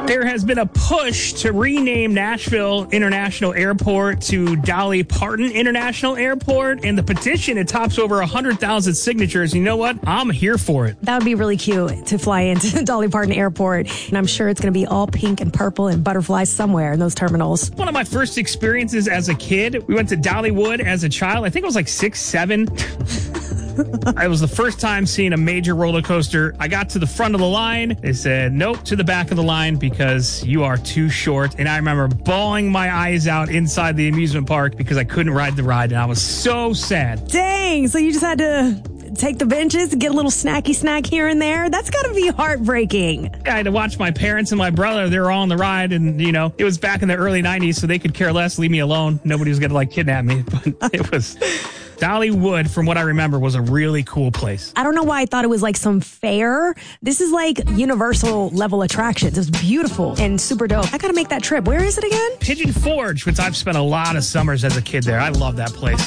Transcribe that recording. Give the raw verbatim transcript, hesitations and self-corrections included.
There has been a push to rename Nashville International Airport to Dolly Parton International Airport, and the petition, it tops over one hundred thousand signatures. You know what? I'm here for it. That would be really cute to fly into Dolly Parton Airport, and I'm sure it's going to be all pink and purple and butterflies somewhere in those terminals. One of my first experiences as a kid, we went to Dollywood as a child. I think I was like six, seven. It was the first time seeing a major roller coaster. I got to the front of the line. They said, nope, to the back of the line because you are too short. And I remember bawling my eyes out inside the amusement park because I couldn't ride the ride. And I was so sad. Dang. So you just had to take the benches, get a little snacky snack here and there. That's got to be heartbreaking. I had to watch my parents and my brother. They were all on the ride. And, you know, it was back in the early nineties, so they could care less, leave me alone. Nobody was going to, like, kidnap me. But it was... Dollywood, from what I remember, was a really cool place. I don't know why I thought it was like some fair. This is like Universal level attractions. It was beautiful and super dope. I got to make that trip. Where is it again? Pigeon Forge, which I've spent a lot of summers as a kid there. I love that place.